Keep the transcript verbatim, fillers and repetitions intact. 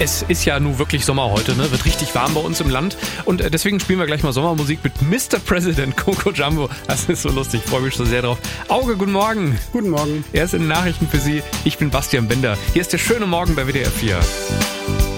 Es ist ja nun wirklich Sommer heute, ne? Wird richtig warm bei uns im Land. Und deswegen spielen wir gleich mal Sommermusik mit Mister President, Coco Jumbo. Das ist so lustig, ich freue mich schon sehr drauf. Auge, guten Morgen. Guten Morgen. Erst in den Nachrichten für Sie. Ich bin Bastian Bender. Hier ist der schöne Morgen bei W D R vier.